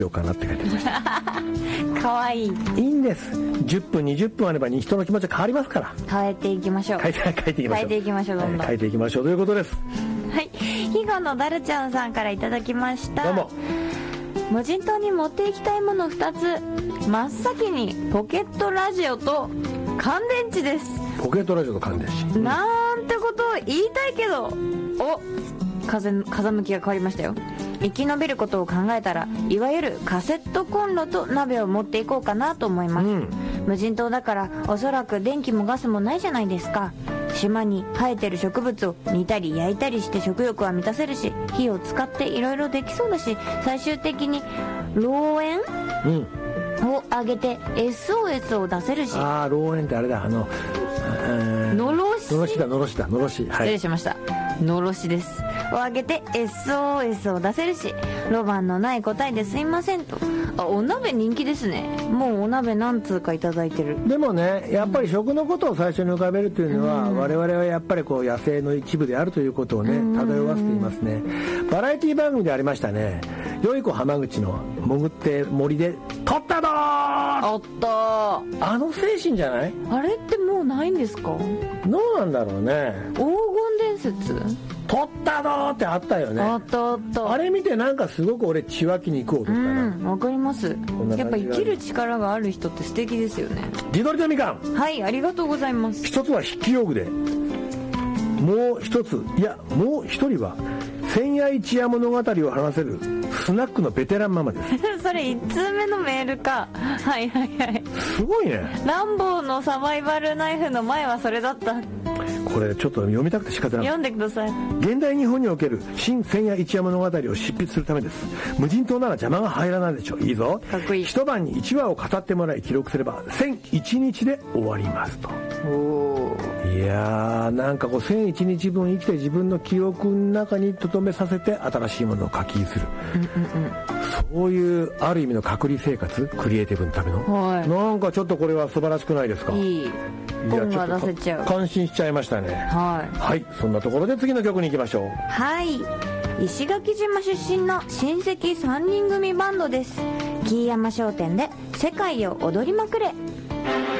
ようかなって書いてましたかわいい。 いいんです。10分20分あれば人の気持ちは変わりますから。 変えていきましょう。 変えていきましょう。 変えていきましょう。どんどん変えていきましょうということです。 はい。ヒゴのダルちゃんさんからいただきました。 どうも。 無人島に持っていきたいもの2つ。真っ先にポケットラジオと乾電池です。 ポケットラジオと乾電池。 なんてことを言いたいけど、風向きが変わりましたよ。生き延びることを考えたら、いわゆるカセットコンロと鍋を持っていこうかなと思います、無人島だからおそらく電気もガスもないじゃないですか。島に生えてる植物を煮たり焼いたりして食欲は満たせるし、火を使っていろいろできそうだし、最終的に漏煙、を上げて SOS を出せるし。 ああ、漏煙ってあれだ、 のろし、 失礼しました、のろしですを上げて SOS を出せるし、ロマンのない答えですいませんと。お鍋人気ですね。もうお鍋何通かいただいてる。 でもね、やっぱり食のことを最初に浮かべるというのは、我々はやっぱりこう野生の一部であるということをね、漂わせていますね。バラエティ番組でありましたね、よい子浜口の潜って森で取ったどー、 あった、 あの精神じゃない？ あれってもうないんですか？ どうなんだろうね。 黄金伝説取ったどーってあったよね。 あったあった。 あれ見てなんかすごく俺血湧きに行こうと思ったな。 わかります。やっぱ生きる力がある人って素敵ですよね。 地鶏とみかん、 はい、ありがとうございます。 一つは筆記用具で、もう一つ、いやもう一人は千夜一夜物語を話せるスナックのベテランママですそれ1通目のメールか。はいはいはい。 すごいね。 ランボーのサバイバルナイフの前はそれだった。 これちょっと読みたくて仕方ない。 読んでください。 現代日本における新千夜一夜物語を執筆するためです。無人島なら邪魔が入らないでしょう。いいぞ。 かっこいい。 一晩に1話を語ってもらい記録すれば1001日で終わりますと。いやー、なんかこう1001日分生きて自分の記憶の中に留めさせて新しいものを書きする、そういうある意味の隔離生活、クリエイティブのための、はい、なんかちょっとこれは素晴らしくないですか。 いい本が出せちゃう。 感心しちゃいましたね。はい、はい、そんなところで次の曲に行きましょう。 はい、石垣島出身の親戚3人組バンドです。木山商店で世界を踊りまくれ。